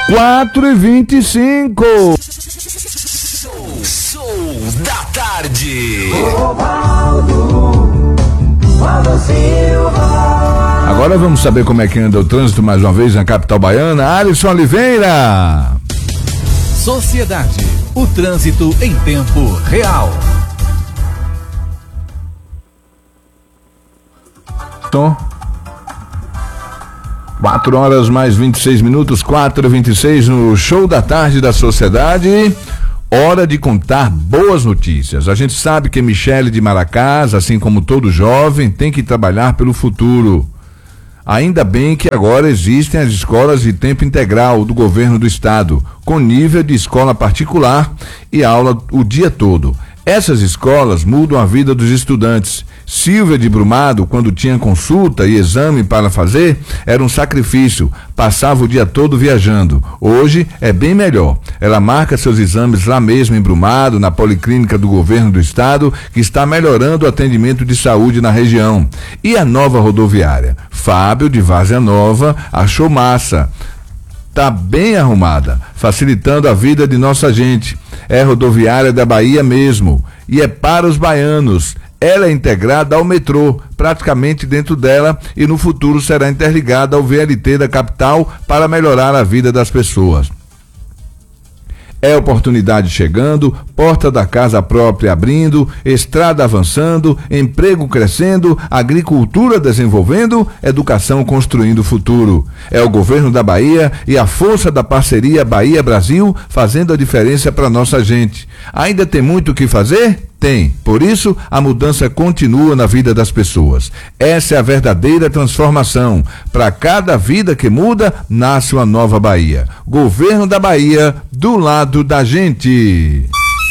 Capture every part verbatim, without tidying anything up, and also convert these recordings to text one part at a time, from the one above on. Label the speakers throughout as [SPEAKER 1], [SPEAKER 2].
[SPEAKER 1] quatro e vinte e cinco.
[SPEAKER 2] Show, show da tarde.
[SPEAKER 1] Agora vamos saber como é que anda o trânsito mais uma vez na capital baiana. Alisson Oliveira.
[SPEAKER 3] Sociedade, o trânsito em tempo real.
[SPEAKER 1] Tom. quatro horas mais vinte e seis minutos, quatro e vinte e seis no show da tarde da Sociedade. Hora de contar boas notícias. A gente sabe que Michele de Maracás, assim como todo jovem, tem que trabalhar pelo futuro. Ainda bem que agora existem as escolas de tempo integral do governo do estado, com nível de escola particular e aula o dia todo. Essas escolas mudam a vida dos estudantes. Silvia de Brumado, quando tinha consulta e exame para fazer, era um sacrifício. Passava o dia todo viajando. Hoje é bem melhor. Ela marca seus exames lá mesmo em Brumado, na Policlínica do Governo do Estado, que está melhorando o atendimento de saúde na região. E a nova rodoviária? Fábio de Várzea Nova achou massa. Tá bem arrumada, facilitando a vida de nossa gente. É rodoviária da Bahia mesmo, e é para os baianos. Ela é integrada ao metrô, praticamente dentro dela, e no futuro será interligada ao V L T da capital para melhorar a vida das pessoas. É oportunidade chegando, porta da casa própria abrindo, estrada avançando, emprego crescendo, agricultura desenvolvendo, educação construindo o futuro. É o governo da Bahia e a força da parceria Bahia-Brasil fazendo a diferença para nossa gente. Ainda tem muito o que fazer? Tem. Por isso, a mudança continua na vida das pessoas. Essa é a verdadeira transformação. Para cada vida que muda, nasce uma nova Bahia. Governo da Bahia, do lado da gente.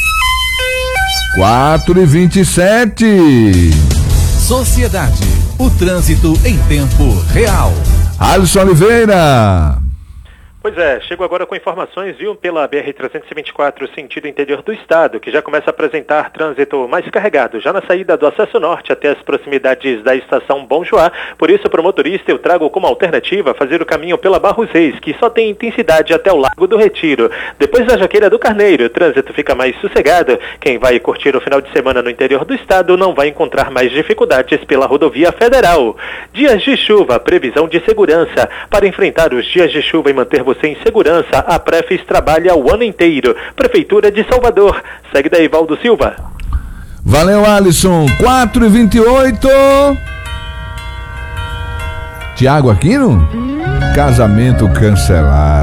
[SPEAKER 1] quatro e vinte e sete.
[SPEAKER 3] Sociedade, o trânsito em tempo real.
[SPEAKER 1] Alisson Oliveira.
[SPEAKER 4] Pois é, chego agora com informações, viu, pela B R trezentos e vinte e quatro, sentido interior do estado, que já começa a apresentar trânsito mais carregado, já na saída do Acesso Norte até as proximidades da estação Bom Joá. Por isso, para o motorista, eu trago como alternativa fazer o caminho pela Barros Reis, que só tem intensidade até o Lago do Retiro. Depois da Jaqueira do Carneiro, o trânsito fica mais sossegado. Quem vai curtir o final de semana no interior do estado não vai encontrar mais dificuldades pela rodovia federal. Dias de chuva, previsão de segurança. Para enfrentar os dias de chuva e manter você em segurança, a Prefis trabalha o ano inteiro. Prefeitura de Salvador. Segue daí, Valdo Silva.
[SPEAKER 1] Valeu, Alisson. quatro e vinte e oito. Tiago Aquino? Casamento cancelado.